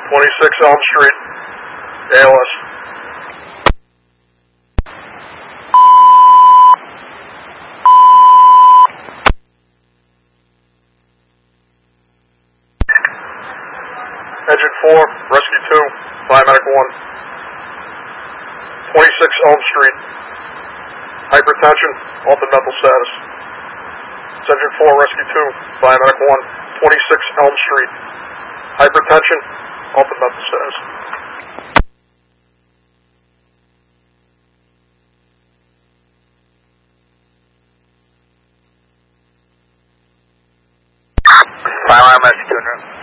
26 Elm Street, ALS. Engine 4, Rescue 2, Biomedic 1. 26 Elm Street, hypertension, altered mental status. It's Engine 4, Rescue 2, Biomedic 1. 26 Elm Street, hypertension, altered mental status. Fire Rescue 2.